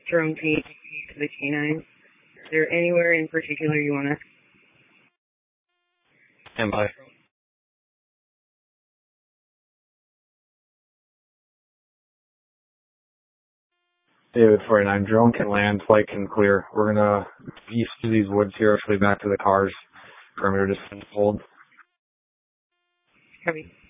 Drone team to the canines. Is there anywhere in particular you want to? Stand by. David 49, drone can land, flight can clear. We're gonna east to these woods here, actually back to the cars. Perimeter just hold. Copy.